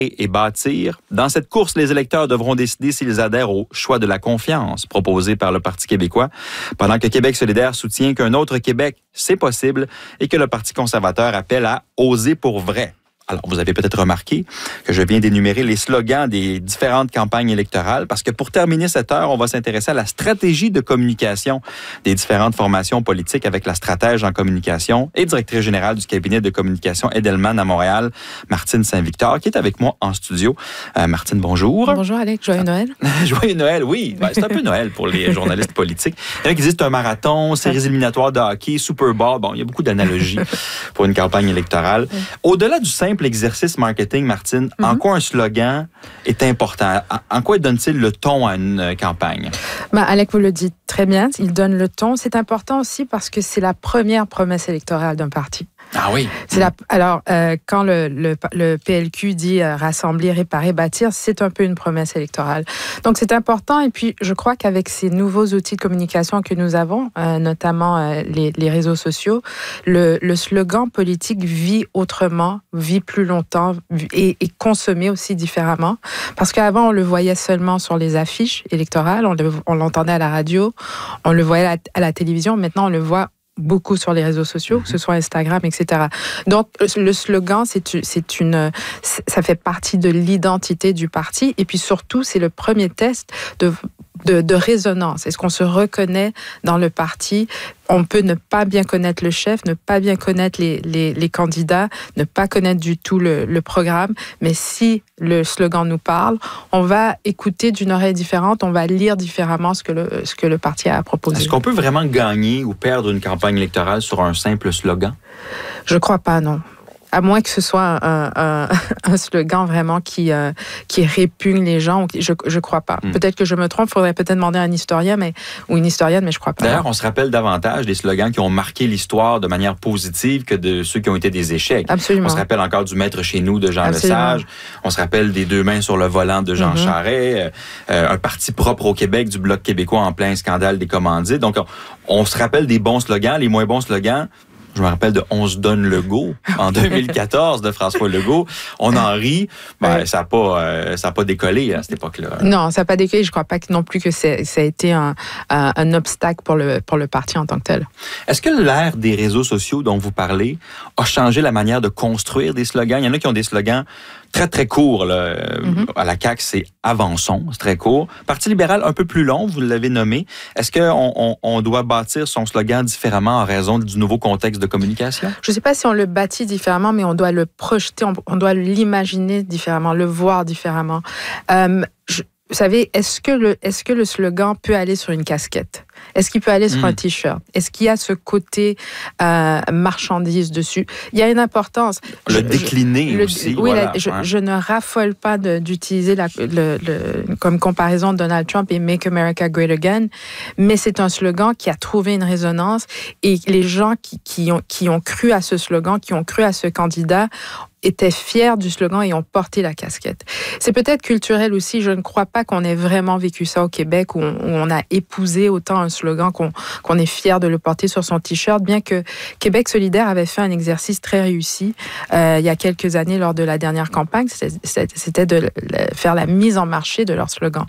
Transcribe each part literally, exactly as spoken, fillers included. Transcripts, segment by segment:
et bâtir. Dans cette course, les électeurs devront décider s'ils adhèrent au choix de la confiance proposé par le Parti québécois, pendant que Québec solidaire soutient qu'un autre Québec, c'est possible, et que le Parti conservateur appelle à oser pour vrai. Alors, vous avez peut-être remarqué que je viens d'énumérer les slogans des différentes campagnes électorales parce que pour terminer cette heure, on va s'intéresser à la stratégie de communication des différentes formations politiques avec la stratège en communication et directrice générale du cabinet de communication Edelman à Montréal, Martine Saint-Victor, qui est avec moi en studio. Euh, Martine, bonjour. Bonjour Alex, joyeux Noël. Joyeux Noël, oui. Ben, c'est un peu Noël pour les journalistes politiques. Il y en a qui disent que c'est un marathon, séries éliminatoires de hockey, Super Bowl. Bon, il y a beaucoup d'analogies pour une campagne électorale. Au-delà du simple exercice marketing, Martine, mm-hmm. en quoi un slogan est important? En quoi donne-t-il le ton à une campagne? Ben, Alec, vous le dites très bien, il donne le ton. C'est important aussi parce que c'est la première promesse électorale d'un parti. Ah oui. C'est la, alors, euh, quand le, le, le P L Q dit euh, rassembler, réparer, bâtir, c'est un peu une promesse électorale. Donc, c'est important. Et puis, je crois qu'avec ces nouveaux outils de communication que nous avons, euh, notamment euh, les, les réseaux sociaux, le, le slogan politique vit autrement, vit plus longtemps et est consommé aussi différemment. Parce qu'avant, on le voyait seulement sur les affiches électorales, on, le, on l'entendait à la radio, on le voyait à la, à la télévision. Maintenant, on le voit beaucoup sur les réseaux sociaux, que ce soit Instagram, et cetera. Donc, le slogan, c'est, c'est une, ça fait partie de l'identité du parti. Et puis surtout, c'est le premier test de, de, de résonance. Est-ce qu'on se reconnaît dans le parti? On peut ne pas bien connaître le chef, ne pas bien connaître les, les, les candidats, ne pas connaître du tout le, le programme. Mais si le slogan nous parle, on va écouter d'une oreille différente, on va lire différemment ce que le, ce que le parti a proposé. Est-ce qu'on peut vraiment gagner ou perdre une campagne électorale sur un simple slogan? Je crois pas, non. À moins que ce soit un, un, un slogan vraiment qui, euh, qui répugne les gens, je ne crois pas. Mm. Peut-être que je me trompe, il faudrait peut-être demander à un historien mais, ou une historienne, mais je ne crois pas. D'ailleurs, on se rappelle davantage des slogans qui ont marqué l'histoire de manière positive que de ceux qui ont été des échecs. Absolument. On se rappelle encore du Maître chez nous de Jean Absolument. Lesage. On se rappelle des Deux mains sur le volant de Jean mm-hmm. Charest. Euh, un parti propre au Québec du Bloc québécois en plein scandale des commandites. Donc, on, on se rappelle des bons slogans, les moins bons slogans. Je me rappelle de « On se donne le go » en deux mille quatorze de François Legault. On en rit. Ben, ouais. Ça n'a pas, euh, ça a pas décollé à cette époque-là. Non, ça n'a pas décollé. Je ne crois pas non plus que c'est, ça a été un, un, un obstacle pour le, pour le parti en tant que tel. Est-ce que l'ère des réseaux sociaux dont vous parlez a changé la manière de construire des slogans? Il y en a qui ont des slogans très, très courts. Là. Mm-hmm. À la C A Q, c'est « Avançons », c'est très court. Parti libéral, un peu plus long, vous l'avez nommé. Est-ce qu'on on, on doit bâtir son slogan différemment en raison du nouveau contexte de communication? Je ne sais pas si on le bâtit différemment, mais on doit le projeter, on, on doit l'imaginer différemment, le voir différemment. Euh, je, vous savez, est-ce que, le, est-ce que le slogan peut aller sur une casquette? Est-ce qu'il peut aller sur mmh. un T-shirt? Est-ce qu'il y a ce côté euh, marchandise dessus? Il y a une importance. Le je, décliner je, aussi. Le, oui, voilà, la, je, ouais. je ne raffole pas de, d'utiliser la, le, le, comme comparaison Donald Trump et Make America Great Again, mais c'est un slogan qui a trouvé une résonance et les gens qui, qui, ont, qui ont cru à ce slogan, qui ont cru à ce candidat, étaient fiers du slogan et ont porté la casquette. C'est peut-être culturel aussi. Je ne crois pas qu'on ait vraiment vécu ça au Québec, où on, où on a épousé autant un slogan qu'on, qu'on est fier de le porter sur son T-shirt, bien que Québec solidaire avait fait un exercice très réussi euh, il y a quelques années lors de la dernière campagne. C'était, c'était de faire la mise en marché de leur slogan.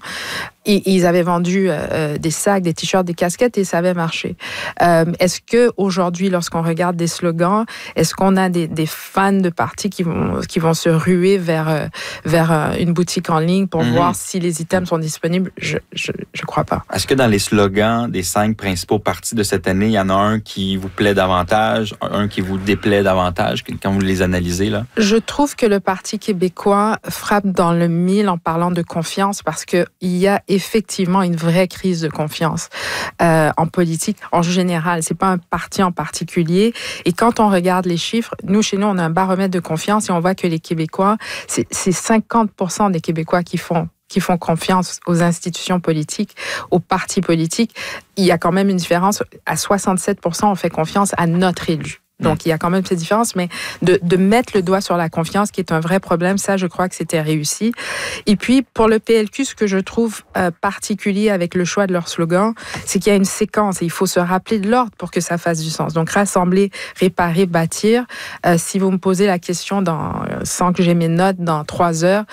Et ils avaient vendu euh, des sacs, des t-shirts, des casquettes et ça avait marché. Euh, est-ce que aujourd'hui, lorsqu'on regarde des slogans, est-ce qu'on a des, des fans de partis qui vont qui vont se ruer vers euh, vers euh, une boutique en ligne pour mm-hmm. voir si les items sont disponibles? Je je je crois pas. Est-ce que dans les slogans des cinq principaux partis de cette année, il y en a un qui vous plaît davantage, un qui vous déplaît davantage quand vous les analysez là? Je trouve que le Parti québécois frappe dans le mille en parlant de confiance parce que il y a effectivement une vraie crise de confiance euh, en politique en général. C'est pas un parti en particulier. Et quand on regarde les chiffres, nous, chez nous, on a un baromètre de confiance et on voit que les Québécois, c'est, c'est cinquante pour cent des Québécois qui font qui font confiance aux institutions politiques, aux partis politiques. Il y a quand même une différence. À soixante-sept pour cent, on fait confiance à notre élu. Donc, il y a quand même ces différences, mais de, de mettre le doigt sur la confiance, qui est un vrai problème, ça, je crois que c'était réussi. Et puis, pour le P L Q, ce que je trouve euh, particulier avec le choix de leur slogan, c'est qu'il y a une séquence et il faut se rappeler de l'ordre pour que ça fasse du sens. Donc, rassembler, réparer, bâtir. Euh, si vous me posez la question dans, sans que j'ai mes notes, dans trois heures,